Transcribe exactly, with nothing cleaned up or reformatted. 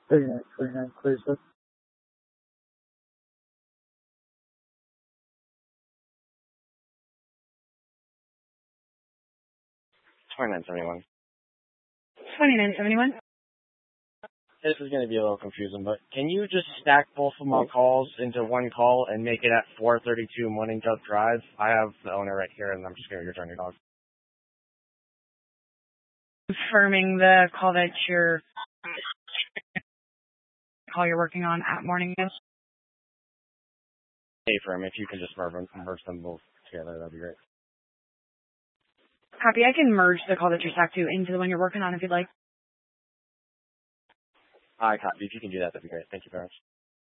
thirty-nine twenty-nine, clear stuff. twenty-nine seventy-one. twenty-nine seventy-one. This is going to be a little confusing, but can you just stack both of my calls into one call and make it at four thirty-two Morning Dove Drive? I have the owner right here, and I'm just going to return your dog. Confirming the call that you're call you're working on at Morning Dove. Hey, firm, if you can just merge them, merge them both together, that'd be great. Copy. I can merge the call that you're stacked to into the one you're working on if you'd like. I copy. If you can do that, that'd be great. Thank you very much.